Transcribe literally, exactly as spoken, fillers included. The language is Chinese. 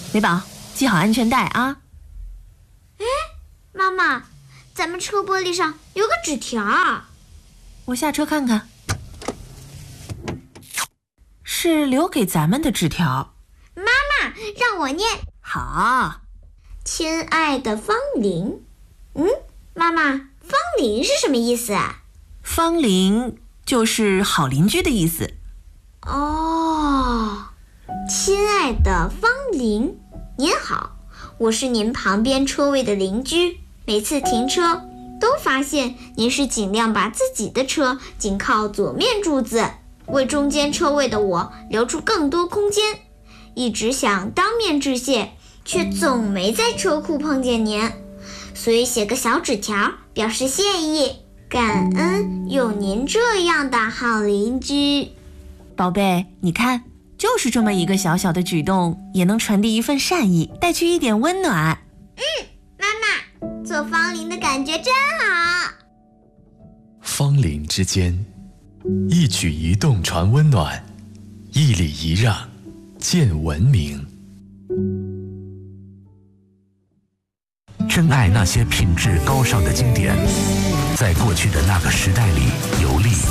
美宝，系好安全带啊。 哎，妈妈，咱们车玻璃上有个纸条。 我下车看看。是留给咱们的纸条。 妈妈，让我念。 好。 亲爱的方林。嗯，妈妈，方林是什么意思啊？ 方林就是好邻居的意思。 哦，亲爱的方林，您好，我是您旁边车位的邻居，每次停车都发现您是尽量把自己的车紧靠左面柱子，为中间车位的我留出更多空间，一直想当面致谢，却总没在车库碰见您，所以写个小纸条表示谢意，感恩有您这样的好邻居。 宝贝，你看，就是这么一个小小的举动，也能传递一份善意，带去一点温暖。 嗯，妈妈，做方林的感觉真好。 方邻之间，一举一动传温暖，一礼一让见文明。 珍爱那些品质高尚的经典，在过去的那个时代里游历。